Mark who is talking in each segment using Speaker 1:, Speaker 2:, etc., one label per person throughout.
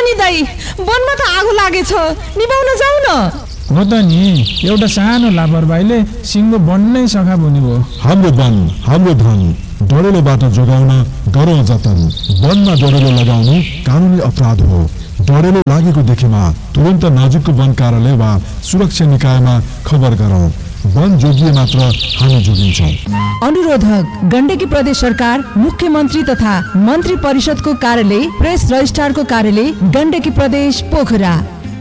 Speaker 1: नि दाइ, वनमा त आगो लागेछ, निभाउन जाऊ न।
Speaker 2: हो त नि, एउटा सानो लापरवाहीले सिङ्गो वन नै सखा बुनि भयो।
Speaker 3: हाम्रो वन हाम्रो धन, डढेलोबाट जोगाउन गरौँ जतन। वनमा डढेलो लगाउनु कानुनी अपराध हो। डढेलो लागेको देखेमा तुरन्त नजिकको वन कार्यालय वा सुरक्षा निकायमा खबर गरौँ। वन जोगिए मात्र हामी जोगिन्छौँ।
Speaker 1: अनुरोधक गण्डकी प्रदेश सरकार, मुख्यमन्त्री तथा मन्त्री परिषदको कार्यालय, प्रेस रजिस्ट्रारको कार्यालय, गण्डकी प्रदेश, पोखरा।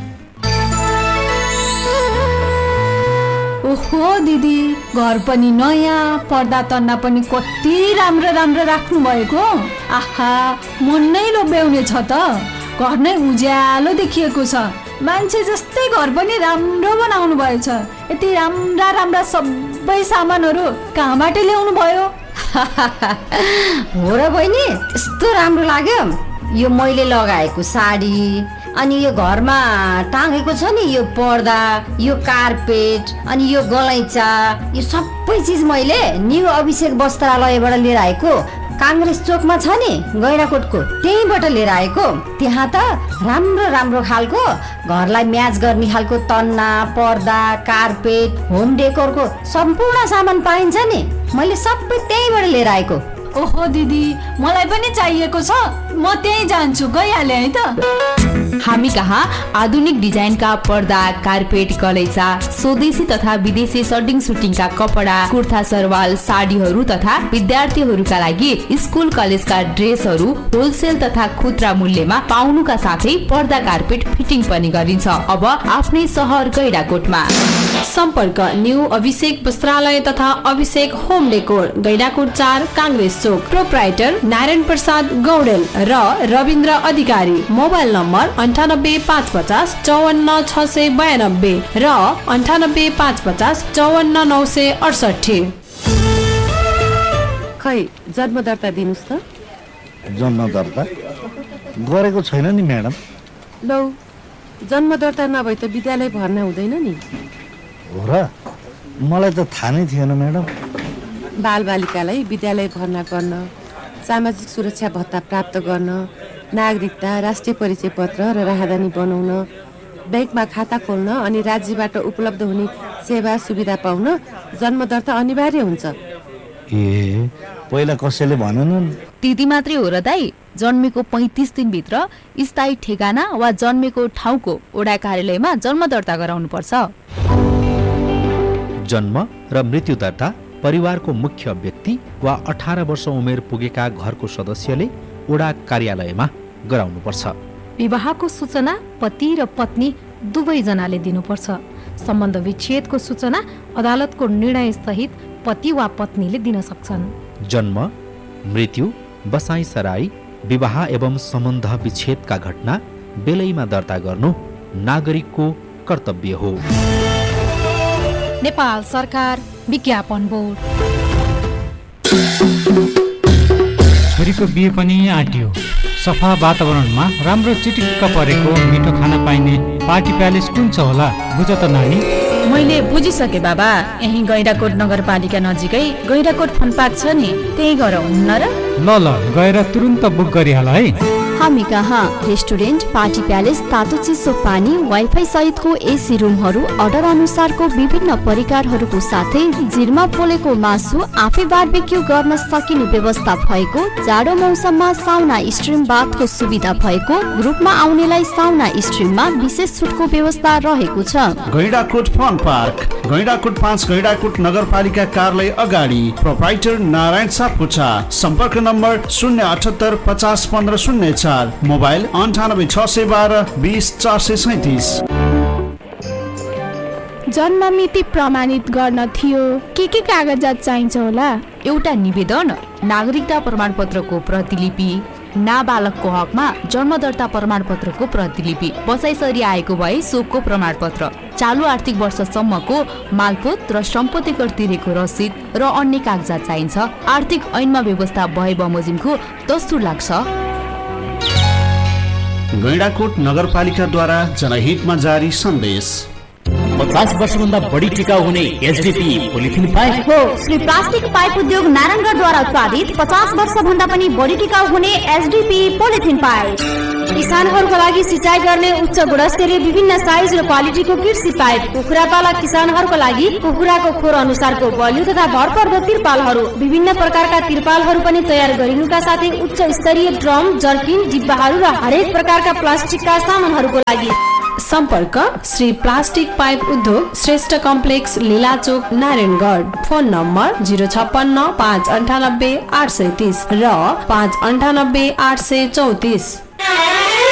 Speaker 4: ओहो दिदी, घर पनि नयाँ, पर्दा तन्ना पनि कति राम्रो राम्रो राख्नु भएको। आहा, मन नै लोभ्याउने छ त। घर नै उज्यालो देखिएको छ। मान्छे जस्तै घर पनि राम्रो बनाउनु भएछ। यति राम्रा राम्रा सबै सामानहरू कहाँबाट ल्याउनु भयो?
Speaker 5: हो र बहिनी, यस्तो राम्रो लाग्यो। यो मैले लगाएको साडी, अनि यो घरमा टाँगेको छ नि यो पर्दा, यो कार्पेट, अनि यो गलैँचा, यो सबै चिज मैले न्यू अभिषेक वस्त्रालयबाट लिएर आएको। काङ्ग्रेस चोकमा छ नि गैँडाकोटको, त्यहीँबाट लिएर आएको। त्यहाँ त राम्रो राम्रो खालको घरलाई म्याच गर्ने खालको तन्ना, पर्दा, कार्पेट, होम डेकोरको सम्पूर्ण सामान पाइन्छ नि। मैले सबै त्यहीँबाट लिएर आएको।
Speaker 4: ओहो दिदी, मलाई पनि चाहिएको छ। म त्यहीँ जान्छु, गइहालेँ है त।
Speaker 6: हामी कहाँ आधुनिक डिजाइनका पर्दा, कार्पेट, गलैँचा, स्वदेशी तथा विदेशी सर्टिङ सुटिङका कपडा, कुर्ता सरवाल, साडीहरू तथा विद्यार्थीहरूका लागि स्कुल कलेजका ड्रेसहरू होलसेल तथा खुद्रा मूल्यमा पाउनुका साथै पर्दा, कार्पेट फिटिङ पनि गरिन्छ। अब आफ्नै सहर गैँडाकोटमा।
Speaker 7: सम्पर्क न्यू अभिषेक वस्त्रालय तथा अभिषेक होम डेकोर, गैँडाकोट 4, काङ्ग्रेस चोक। प्रोप्राइटर नारायण प्रसाद गौडेल र रविन्द्र अधिकारी। मोबाइल नम्बर 98 550 54 692 र 98 550 54 968।
Speaker 8: खै जन्म दर्ता दिनुस् त।
Speaker 9: जन्म दर्ता गरेको छैन नि म्याडम।
Speaker 8: लौ, जन्म दर्ता नभए त विद्यालय भर्ना हुँदैन नि।
Speaker 9: हो र, मलाई त थाहा नै थिएन म्याडम।
Speaker 8: बालबालिकालाई विद्यालय भर्ना गर्न, सामाजिक सुरक्षा भत्ता प्राप्त गर्न, नागरिकता, राष्ट्रिय परिचय पत्र र राहदानी बनाउन, ब्याङ्कमा खाता खोल्न अनि राज्यबाट उपलब्ध हुने सेवा सुविधा पाउन जन्म दर्ता अनिवार्य हुन्छ।
Speaker 9: ए, पहिला कसैले भनेनन्?
Speaker 6: त्यति मात्रै हो र दाइ। जन्मेको 35 दिनभित्र स्थायी ठेगाना वा जन्मेको ठाउँको वडा कार्यालयमा जन्म दर्ता गराउनु पर्छ।
Speaker 10: जन्म र मृत्यु दर्ता परिवारको मुख्य व्यक्ति वा 18 वर्ष उमेर पुगेका घरको सदस्यले वडा कार्यालयमा गराउनुपर्छ।
Speaker 7: विवाहको सूचना पति र पत्नी दुवैजनाले दिनुपर्छ। सम्बन्ध विच्छेदको सूचना अदालतको निर्णय सहित पति वा पत्नीले दिन सक्छन्।
Speaker 10: जन्म, मृत्यु, बसाई सराई, विवाह एवं सम्बन्ध विच्छेदका घटना बेलैमा दर्ता गर्नु नागरिकको कर्तव्य हो।
Speaker 7: नेपाल सरकार विज्ञापन बोर्ड।
Speaker 11: छोरीको बिहे पनि आँट्यो। सफा वातावरणमा राम्रो चिटिक्क परेको मिठो खाना पाइने पार्टी प्यालेस कुन छ होला, बुझ त नानी?
Speaker 6: मैले बुझिसके बाबा। यही गैँडाकोट नगरपालिका नजिकै गैँडाकोट फन पार्क छ नि, त्यही गरौँ न र?
Speaker 11: ल गएर तुरुन्त बुक गरिहाल है।
Speaker 12: हामी कहाँ रेस्टुरेन्ट, पार्टी प्यालेस, तातो चिसो पानी, वाइफाई सहितको एसी रुमहरू, अर्डर अनुसारको विभिन्न परिकारहरूको साथै जिरमा पोलेको मासु आफै बारबेक्यू गर्न सकिने व्यवस्था भएको, जाडो मौसममा साउना स्ट्रिम बाथको सुविधा भएको, ग्रुपमा आउनेलाई साउना स्ट्रिममा विशेष छुटको व्यवस्था रहेको छ।
Speaker 13: गैँडाकोट फन पार्क, गैँडाकोट 5, गैँडाकोट नगरपालिका कार्यालय अगाडि। प्रोप्राइटर नारायण सापकोटा। सम्पर्क नम्बर 078 50 15 04, मोबाइल 98 612 20 437।
Speaker 14: जन्म मिति प्रमाणित गर्न थियो, के कागजात चाहिन्छ होला?
Speaker 6: एउटा निवेदन, नागरिकता प्रमाणपत्रको प्रतिलिपि, नाबालकको हकमा जन्म दर्ता प्रमाणपत्रको प्रतिलिपि, बसाइसरी आएको भए सोको प्रमाणपत्र, चालु आर्थिक वर्षसम्मको मालपोत र सम्पत्ति कर तिरेको रसिद र अन्य कागजात चाहिन्छ। आर्थिक ऐनमा व्यवस्था भए बमोजिमको दस्तुर लाग्छ।
Speaker 13: गैँडाकोट नगरपालिकाद्वारा जनहितमा जारी सन्देश।
Speaker 15: 50 वर्षभन्दा बढी टिकाउ हुने एचडीपी पोलिथिन पाइप
Speaker 12: हो। श्री प्लास्टिक पाइप उद्योग नारायणगढद्वारा उत्पादित 50 वर्षभन्दा पनि बढी टिकाउ हुने एचडीपी पोलिथिन पाइप। किसानहरूको लागि सिँचाइ गर्ने उच्च गुणस्तरीय विभिन्न साइज र क्वालिटीको कृषि पाइप। कुखुरा पालक किसानहरूको लागि कुखुराको खोर अनुसारको बलियो तथा भरपर्दो तिरपालहरू, विभिन्न प्रकारका तिरपालहरू पनि तयार गरिनुका साथै उच्च स्तरीय ड्रम, जर्किन, डिब्बाहरू र हरेक प्रकारका प्लास्टिकका सामानहरूको लागि
Speaker 7: सम्पर्क श्री प्लास्टिक पाइप उद्योग, Shrestha complex, लीलाचोक, Narayangarh. Phone number 056 598 830 र 598 834।